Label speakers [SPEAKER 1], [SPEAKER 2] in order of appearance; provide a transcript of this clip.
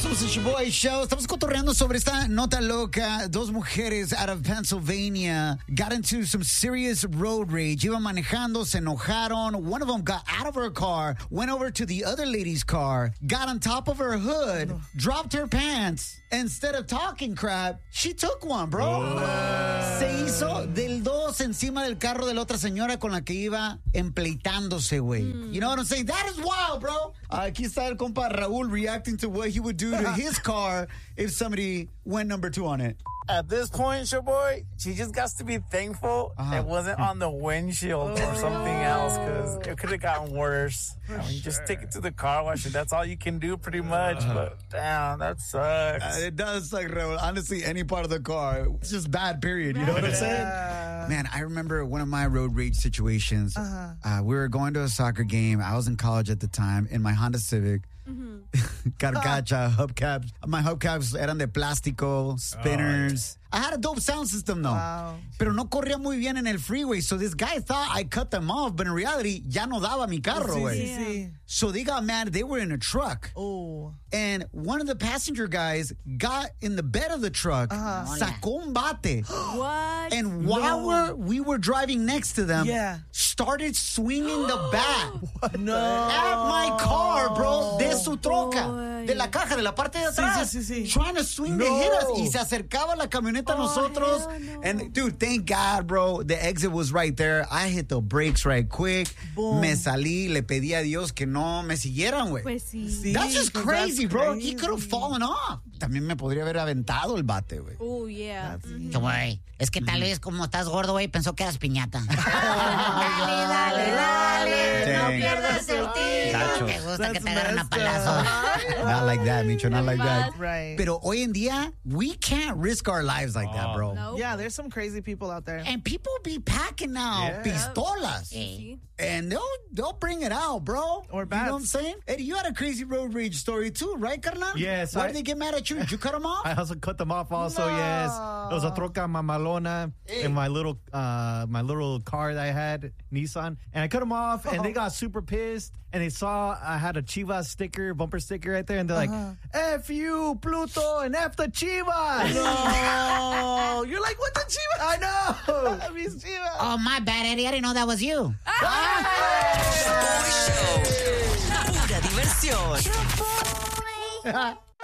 [SPEAKER 1] Somos el Shoboy Show. Estamos cotorreando sobre esta nota loca. Dos mujeres out of Pennsylvania got into some serious road rage. Iban manejando, se enojaron. One of them got out of her car, went over to the other lady's car, got on top of her hood, dropped her pants. Instead of talking crap, she took one, bro. Se hizo del dos encima del carro de la otra señora con la que iba empleitándose, güey. You know what I'm saying? That is wild, bro. Aquí está el compa Raúl reacting to what he would do to his car if somebody went number 2 on it.
[SPEAKER 2] At this point, your boy, she just got to be thankful it wasn't on the windshield or something else, because it could have gotten worse. I mean, just take it to the car wash. That's all you can do, pretty much. But damn, that sucks.
[SPEAKER 1] It does suck, Raúl. Honestly, any part of the car, it's just bad, period. You know what I'm saying? Man, I remember one of my road rage situations. We were going to a soccer game. I was in college at the time in my Honda Civic. Carcacha, hubcaps. My hubcaps eran de plástico, spinners. I had a dope sound system, though.
[SPEAKER 3] Wow.
[SPEAKER 1] Pero no corría muy bien en el freeway. So this guy thought I cut them off, but in reality, ya no daba mi carro, güey.
[SPEAKER 3] Sí.
[SPEAKER 1] So they got mad. They were in a truck.
[SPEAKER 3] Oh.
[SPEAKER 1] And one of the passenger guys got in the bed of the truck, sacó un bate.
[SPEAKER 4] What?
[SPEAKER 1] And while we were driving next to them,
[SPEAKER 3] Yeah.
[SPEAKER 1] started swinging the bat
[SPEAKER 3] No.
[SPEAKER 1] at my car, bro, de su troca,
[SPEAKER 4] boy.
[SPEAKER 1] de la caja, de la parte de atrás.
[SPEAKER 3] Sí.
[SPEAKER 1] Trying to swing to hit us. Y se acercaba la camioneta a nosotros.
[SPEAKER 4] hell no.
[SPEAKER 1] And, dude, thank God, bro, the exit was right there. I hit the brakes right quick.
[SPEAKER 3] Boom.
[SPEAKER 1] Me salí, le pedí a Dios que no me siguieran, güey.
[SPEAKER 4] Pues sí.
[SPEAKER 3] Sí,
[SPEAKER 1] That's just
[SPEAKER 3] pues
[SPEAKER 1] crazy,
[SPEAKER 3] that's
[SPEAKER 1] bro.
[SPEAKER 3] crazy.
[SPEAKER 1] He could have fallen off. También me podría haber aventado el bate, güey.
[SPEAKER 4] Oh, yeah.
[SPEAKER 5] Güey, es que tal vez como estás gordo, güey, pensó que eras piñata.
[SPEAKER 1] Dale,
[SPEAKER 5] no
[SPEAKER 1] Dang.
[SPEAKER 5] pierdas el
[SPEAKER 1] Gacho.
[SPEAKER 5] tiempo. Te gusta que
[SPEAKER 3] That's
[SPEAKER 5] te agarren a
[SPEAKER 3] messed up.
[SPEAKER 5] palazos.
[SPEAKER 1] Not like that, Micho, not like that.
[SPEAKER 3] Right.
[SPEAKER 1] Pero hoy en día, we can't risk our lives like that, bro.
[SPEAKER 4] No.
[SPEAKER 3] Yeah, there's some crazy people out there.
[SPEAKER 1] And people be packing now pistolas.
[SPEAKER 5] Sí.
[SPEAKER 1] And they'll bring it out, bro.
[SPEAKER 3] Or
[SPEAKER 1] You know what I'm
[SPEAKER 3] bats.
[SPEAKER 1] saying? Eddie, you had a crazy road rage story too, right, carnal?
[SPEAKER 6] Yes,
[SPEAKER 1] Why
[SPEAKER 6] I-
[SPEAKER 1] did they get mad at you? Did you cut them off?
[SPEAKER 6] I also cut them off also, yes. It was a troca mamalona in my little car that I had, Nissan. And I cut them off, and they got super pissed. And they saw I had a Chivas sticker, bumper sticker right there. And they're like, F you, Pluto, and F the Chivas.
[SPEAKER 3] No. You're like, what the Chivas?
[SPEAKER 6] I know.
[SPEAKER 3] Mis Chivas.
[SPEAKER 5] Oh, my bad, Eddie. I didn't know that was you.
[SPEAKER 7] Show. Pura diversión.